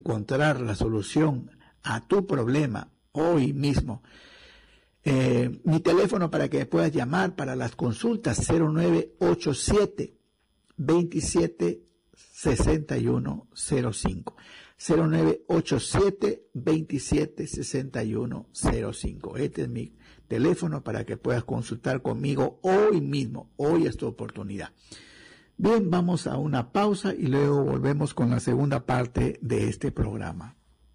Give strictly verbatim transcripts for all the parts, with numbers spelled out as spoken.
encontrar la solución a tu problema hoy mismo. Eh, mi teléfono para que puedas llamar para las consultas, cero nueve ocho siete, veintisiete, sesenta y uno cero cinco, cero nueve ocho siete, veintisiete, sesenta y uno cero cinco. Este es mi teléfono para que puedas consultar conmigo hoy mismo. Hoy es tu oportunidad. Bien, vamos a una pausa y luego volvemos con la segunda parte de este programa.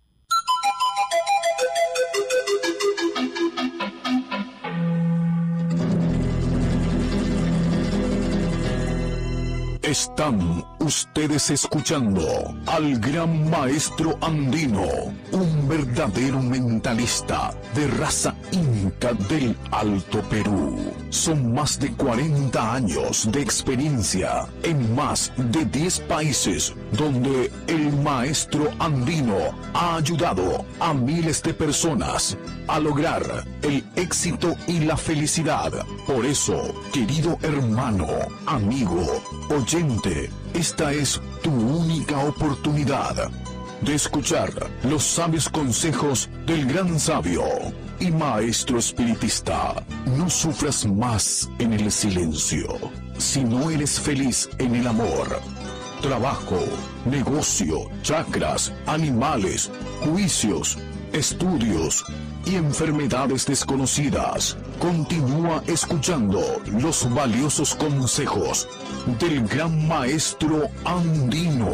Están ustedes escuchando al gran maestro andino, un verdadero mentalista de raza inca del Alto Perú. Son más de cuarenta años de experiencia en más de diez países donde el maestro andino ha ayudado a miles de personas a lograr el éxito y la felicidad. Por eso, querido hermano, amigo, oyente, esta es tu única oportunidad de escuchar los sabios consejos del gran sabio y maestro espiritista. No sufras más en el silencio. Si no eres feliz en el amor, trabajo, negocio, chakras, animales, juicios, estudios y enfermedades desconocidas, continúa escuchando los valiosos consejos del gran maestro andino.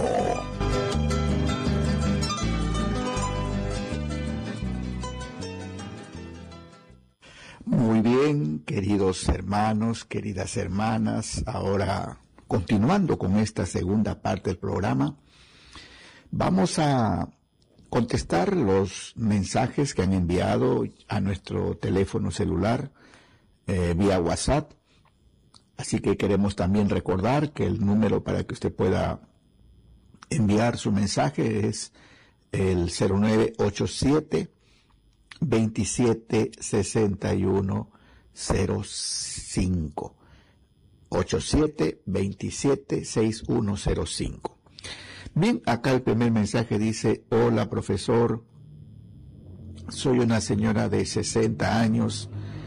Muy bien, queridos hermanos, queridas hermanas, ahora continuando con esta segunda parte del programa, vamos a contestar los mensajes que han enviado a nuestro teléfono celular eh, vía WhatsApp. Así que queremos también recordar que el número para que usted pueda enviar su mensaje es el cero nueve ocho siete, veintisiete, sesenta y uno cero cinco. ocho siete, veintisiete, sesenta y uno cero cinco. Bien, acá el primer mensaje dice: hola profesor, soy una señora de sesenta años,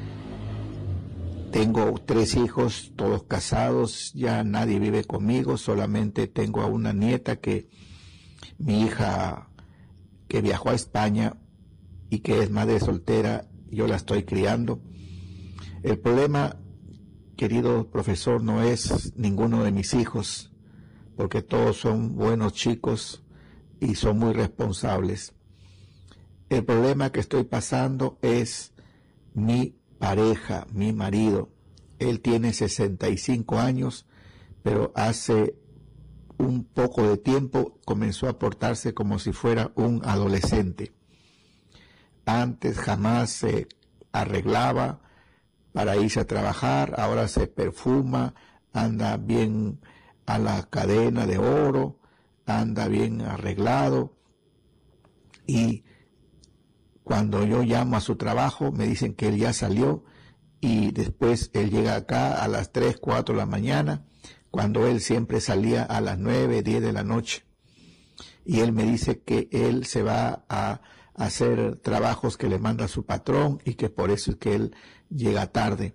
tengo tres hijos, todos casados, ya nadie vive conmigo, solamente tengo a una nieta que mi hija que viajó a España y que es madre soltera, yo la estoy criando. El problema, querido profesor, no es ninguno de mis hijos, porque todos son buenos chicos y son muy responsables. El problema que estoy pasando es mi pareja, mi marido. Él tiene sesenta y cinco años, pero hace un poco de tiempo comenzó a portarse como si fuera un adolescente. Antes jamás se arreglaba para irse a trabajar, ahora se perfuma, anda bien a la cadena de oro, anda bien arreglado, y cuando yo llamo a su trabajo me dicen que él ya salió, y después él llega acá a las tres, cuatro de la mañana, cuando él siempre salía a las nueve, diez de la noche, y él me dice que él se va a hacer trabajos que le manda su patrón y que por eso es que él llega tarde.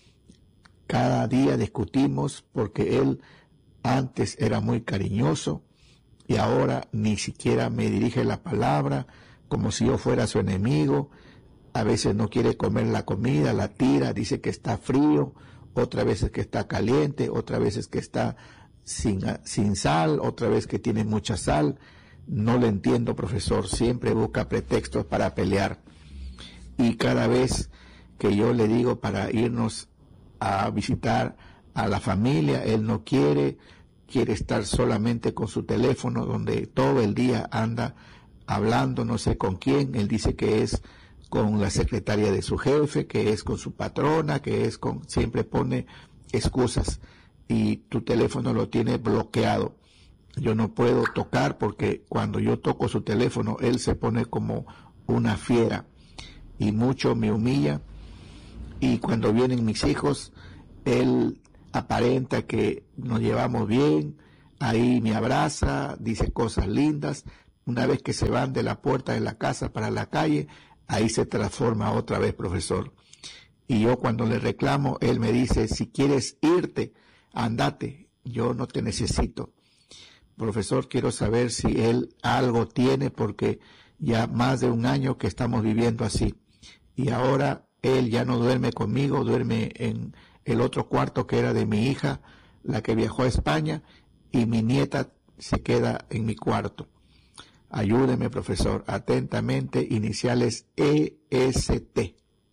Cada día discutimos porque él antes era muy cariñoso y ahora ni siquiera me dirige la palabra, como si yo fuera su enemigo. A veces no quiere comer la comida, la tira, dice que está frío, otra veces que está caliente, otra veces que está sin, sin sal, otra vez que tiene mucha sal. No le entiendo, profesor, siempre busca pretextos para pelear. Y cada vez que yo le digo para irnos a visitar a la familia, él no quiere, quiere estar solamente con su teléfono, donde todo el día anda hablando no sé con quién. Él dice que es con la secretaria de su jefe, que es con su patrona, que es con, siempre pone excusas, y tu teléfono lo tiene bloqueado. Yo no puedo tocar porque cuando yo toco su teléfono, él se pone como una fiera y mucho me humilla. Y cuando vienen mis hijos, él aparenta que nos llevamos bien, ahí me abraza, dice cosas lindas, una vez que se van de la puerta de la casa para la calle, ahí se transforma otra vez, profesor. Y yo cuando le reclamo, él me dice, si quieres irte, andate, yo no te necesito. Profesor, quiero saber si él algo tiene, porque ya más de un año que estamos viviendo así. Y ahora él ya no duerme conmigo, duerme en el otro cuarto que era de mi hija, la que viajó a España, y mi nieta se queda en mi cuarto. Ayúdeme, profesor. Atentamente, iniciales E S T.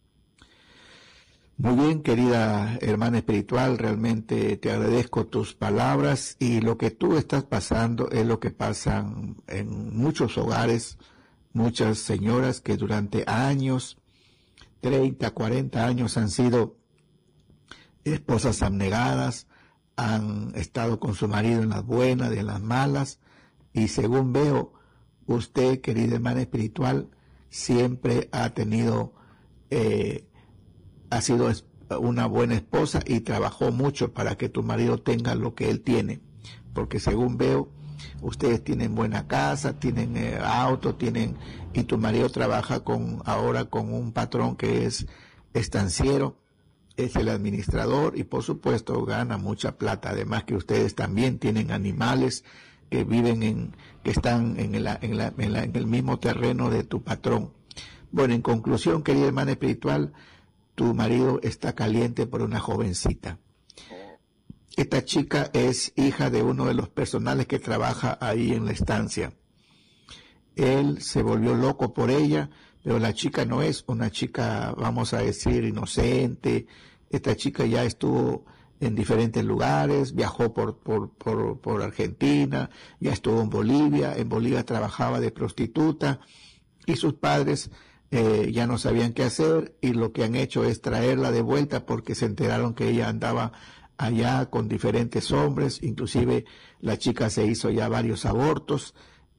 Muy bien, querida hermana espiritual, realmente te agradezco tus palabras, y lo que tú estás pasando es lo que pasan en muchos hogares, muchas señoras que durante años, treinta, cuarenta años han sido esposas abnegadas, han estado con su marido en las buenas y en las malas, y según veo, usted, querida hermana espiritual, siempre ha tenido, eh, ha sido una buena esposa y trabajó mucho para que tu marido tenga lo que él tiene, porque según veo, ustedes tienen buena casa, tienen eh, auto, tienen, y tu marido trabaja con ahora con un patrón que es estanciero, es el administrador, y por supuesto gana mucha plata. Además que ustedes también tienen animales que viven en, que están en, la, en, la, en, la, en el mismo terreno de tu patrón. Bueno, en conclusión, querida hermana espiritual, tu marido está caliente por una jovencita. Esta chica es hija de uno de los personales que trabaja ahí en la estancia. Él se volvió loco por ella, pero la chica no es una chica, vamos a decir, inocente. Esta chica ya estuvo en diferentes lugares, viajó por, por, por, por Argentina, ya estuvo en Bolivia, en Bolivia trabajaba de prostituta, y sus padres eh, ya no sabían qué hacer, y lo que han hecho es traerla de vuelta porque se enteraron que ella andaba allá con diferentes hombres, inclusive la chica se hizo ya varios abortos,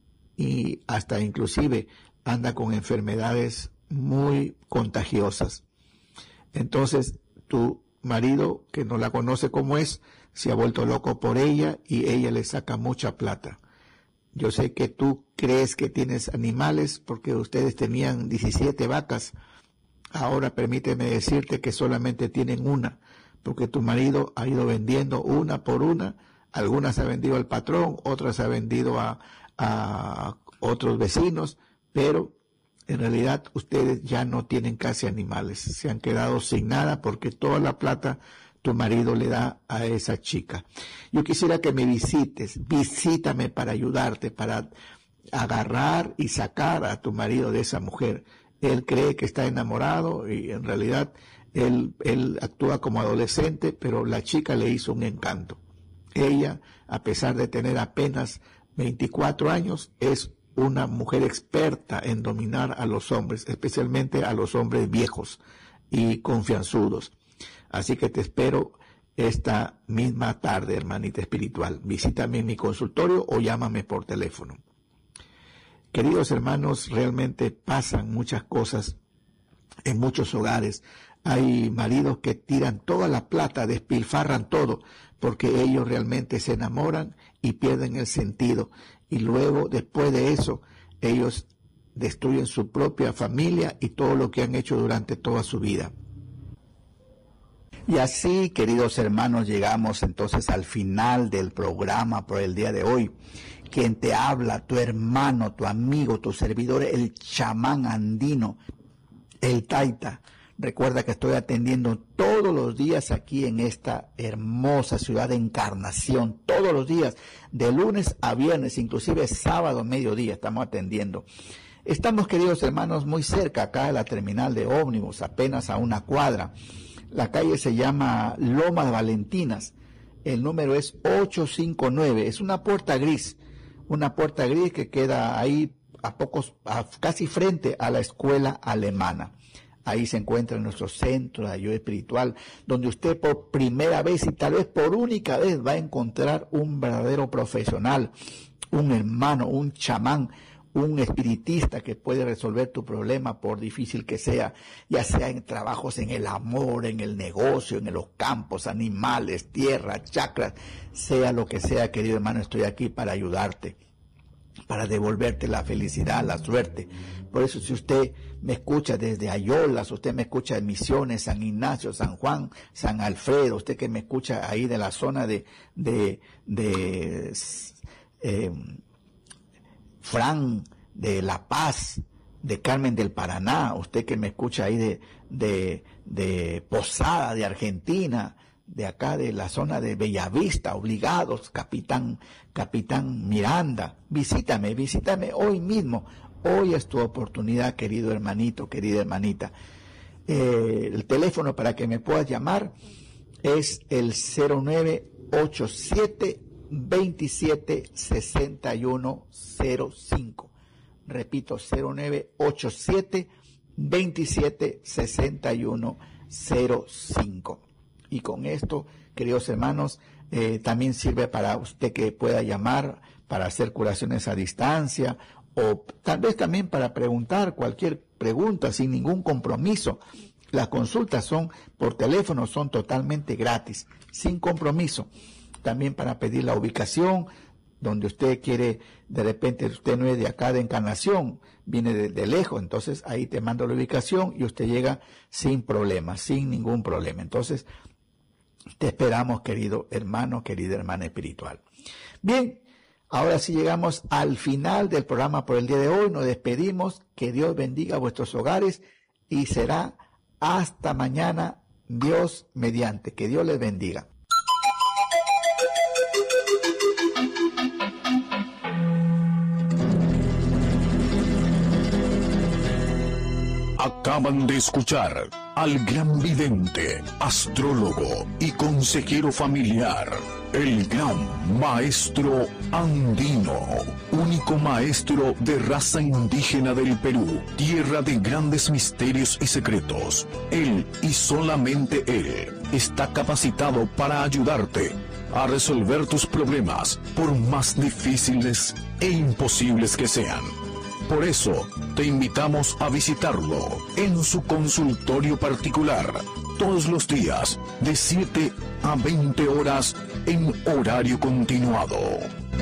y hasta inclusive anda con enfermedades muy contagiosas. Entonces, tu marido, que no la conoce como es, se ha vuelto loco por ella, y ella le saca mucha plata. Yo sé que tú crees que tienes animales porque ustedes tenían diecisiete vacas. Ahora permíteme decirte que solamente tienen una, porque tu marido ha ido vendiendo una por una. Algunas ha vendido al patrón, otras ha vendido a, a otros vecinos, pero en realidad ustedes ya no tienen casi animales, se han quedado sin nada porque toda la plata tu marido le da a esa chica. Yo quisiera que me visites, visítame para ayudarte, para agarrar y sacar a tu marido de esa mujer. Él cree que está enamorado y en realidad él, él actúa como adolescente, pero la chica le hizo un encanto. Ella, a pesar de tener apenas veinticuatro años, es una mujer experta en dominar a los hombres, especialmente a los hombres viejos y confianzudos. Así que te espero esta misma tarde, hermanita espiritual. Visítame en mi consultorio o llámame por teléfono. Queridos hermanos, realmente pasan muchas cosas en muchos hogares. Hay maridos que tiran toda la plata, despilfarran todo, porque ellos realmente se enamoran y pierden el sentido. Y luego, después de eso, ellos destruyen su propia familia y todo lo que han hecho durante toda su vida. Y así, queridos hermanos, llegamos entonces al final del programa por el día de hoy. Quien te habla, tu hermano, tu amigo, tu servidor, el chamán andino, el taita. Recuerda que estoy atendiendo todos los días aquí en esta hermosa ciudad de Encarnación, todos los días, de lunes a viernes, inclusive sábado, mediodía, estamos atendiendo. Estamos, queridos hermanos, muy cerca acá de la terminal de ómnibus, apenas a una cuadra. La calle se llama Lomas Valentinas, el número es ocho cinco nueve, es una puerta gris, una puerta gris que queda ahí a pocos, a, casi frente a la escuela alemana. Ahí se encuentra nuestro centro de ayuda espiritual, donde usted por primera vez y tal vez por única vez va a encontrar un verdadero profesional, un hermano, un chamán, un espiritista que puede resolver tu problema por difícil que sea, ya sea en trabajos en el amor, en el negocio, en los campos, animales, tierra, chakras, sea lo que sea, querido hermano, estoy aquí para ayudarte. para devolverte la felicidad, la suerte. Por eso, si usted me escucha desde Ayolas, usted me escucha de Misiones, San Ignacio, San Juan, San Alfredo, usted que me escucha ahí de la zona de, de, de eh, Fran, de La Paz, de Carmen del Paraná, usted que me escucha ahí de, de, de Posada, de Argentina, de acá de la zona de Bellavista, Obligados, Capitán, Capitán Miranda, visítame, visítame hoy mismo. Hoy es tu oportunidad, querido hermanito, querida hermanita. Eh, el teléfono para que me puedas llamar es el cero nueve ocho siete, veintisiete, sesenta y uno cero cinco. Repito, cero nueve ocho siete, veintisiete, sesenta y uno cero cinco. Y con esto, queridos hermanos, eh, también sirve para usted que pueda llamar para hacer curaciones a distancia, o tal vez también para preguntar cualquier pregunta sin ningún compromiso. Las consultas son por teléfono, son totalmente gratis, sin compromiso. También para pedir la ubicación, donde usted quiere, de repente usted no es de acá de Encarnación, viene de, de lejos, entonces ahí te mando la ubicación y usted llega sin problema, sin ningún problema. Entonces, te esperamos, querido hermano, querida hermana espiritual. Bien, ahora sí llegamos al final del programa por el día de hoy. Nos despedimos. Que Dios bendiga vuestros hogares y será hasta mañana, Dios mediante. Que Dios les bendiga. Acaban de escuchar al gran vidente, astrólogo y consejero familiar, el gran maestro andino, único maestro de raza indígena del Perú, tierra de grandes misterios y secretos. Él y solamente él está capacitado para ayudarte a resolver tus problemas, por más difíciles e imposibles que sean. Por eso, te invitamos a visitarlo en su consultorio particular, todos los días, de siete a veinte horas en horario continuado.